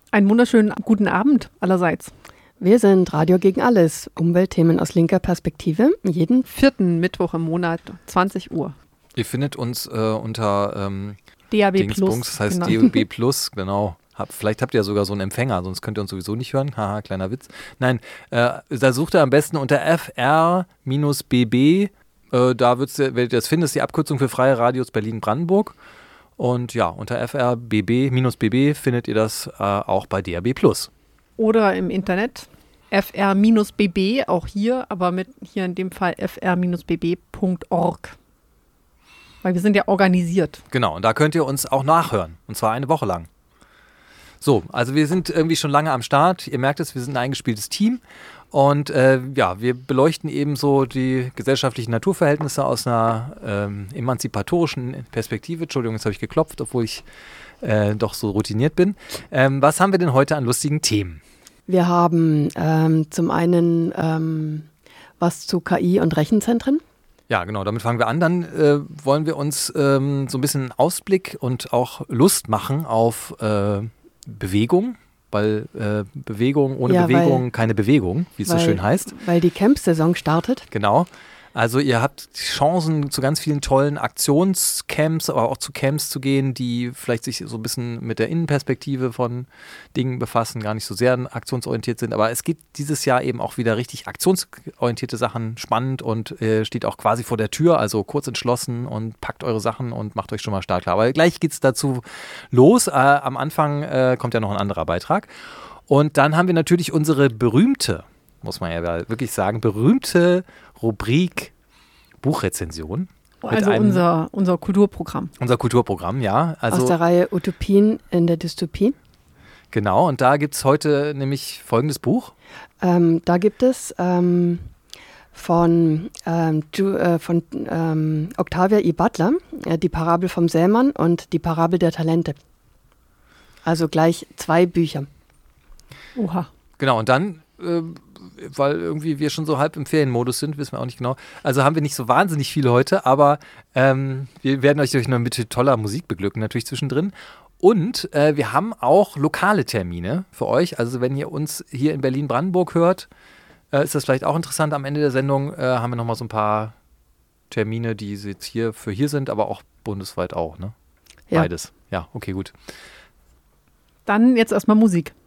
Einen wunderschönen guten Abend allerseits. Wir sind Radio gegen alles, Umweltthemen aus linker Perspektive, jeden 4. Mittwoch im Monat, 20 Uhr. Ihr findet uns unter DAB+. Dingsbums, das heißt genau. DAB+, genau. Vielleicht habt ihr ja sogar so einen Empfänger, sonst könnt ihr uns sowieso nicht hören. Haha, kleiner Witz. Nein, da sucht ihr am besten unter FR-BB, werdet ihr das finden, das ist die Abkürzung für Freie Radios Berlin-Brandenburg. Und ja, unter FR-BB findet ihr das auch bei DAB+. Oder im Internet fr-bb, auch hier, aber mit hier in dem Fall fr-bb.org. Weil wir sind ja organisiert. Genau, und da könnt ihr uns auch nachhören. Und zwar eine Woche lang. So, also wir sind irgendwie schon lange am Start. Ihr merkt es, wir sind ein eingespieltes Team. Und wir beleuchten eben so die gesellschaftlichen Naturverhältnisse aus einer emanzipatorischen Perspektive. Entschuldigung, jetzt habe ich geklopft, obwohl ich doch so routiniert bin. Was haben wir denn heute an lustigen Themen? Wir haben zum einen was zu KI und Rechenzentren. Ja, genau, damit fangen wir an. Dann wollen wir uns so ein bisschen Ausblick und auch Lust machen auf Bewegung, weil Bewegung ohne Bewegung keine Bewegung, wie es so schön heißt. Weil die Camp-Saison startet. Genau. Also ihr habt Chancen, zu ganz vielen tollen Aktionscamps, aber auch zu Camps zu gehen, die vielleicht sich so ein bisschen mit der Innenperspektive von Dingen befassen, gar nicht so sehr aktionsorientiert sind. Aber es gibt dieses Jahr eben auch wieder richtig aktionsorientierte Sachen, spannend und steht auch quasi vor der Tür, also kurz entschlossen und packt eure Sachen und macht euch schon mal startklar. Aber gleich geht's dazu los. Am Anfang kommt ja noch ein anderer Beitrag. Und dann haben wir natürlich unsere berühmte, muss man ja wirklich sagen, berühmte Rubrik Buchrezension. Also unser Kulturprogramm. Unser Kulturprogramm, ja. Also, aus der Reihe Utopien in der Dystopie. Genau, und da gibt es heute nämlich folgendes Buch. Da gibt es von Octavia E. Butler die Parabel vom Sämann und die Parabel der Talente. Also gleich 2 Bücher. Oha. Genau, und dann weil irgendwie wir schon so halb im Ferienmodus sind, wissen wir auch nicht genau. Also haben wir nicht so wahnsinnig viele heute, aber wir werden euch noch mit toller Musik beglücken, natürlich zwischendrin. Und wir haben auch lokale Termine für euch. Also wenn ihr uns hier in Berlin-Brandenburg hört, ist das vielleicht auch interessant. Am Ende der Sendung haben wir nochmal so ein paar Termine, die jetzt hier sind, aber auch bundesweit auch, ne? Ja. Beides. Ja, okay, gut. Dann jetzt erstmal Musik.